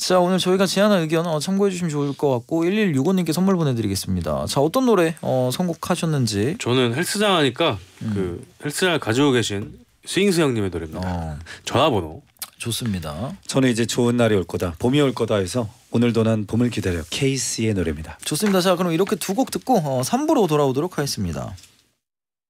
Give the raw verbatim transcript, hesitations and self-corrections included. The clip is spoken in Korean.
자, 오늘 저희가 제안한 의견 어, 참고해 주시면 좋을 것 같고 일일육오님께 선물 보내드리겠습니다. 자, 어떤 노래 어, 선곡하셨는지. 저는 헬스장 하니까 음. 그 헬스장을 가지고 계신 스윙스 형님의 노래입니다. 어, 전화번호. 좋습니다. 저는 이제 좋은 날이 올 거다, 봄이 올 거다 해서 오늘도 난 봄을 기다려, 케이스의 노래입니다. 좋습니다. 자, 그럼 이렇게 두 곡 듣고 어, 삼 부로 돌아오도록 하겠습니다.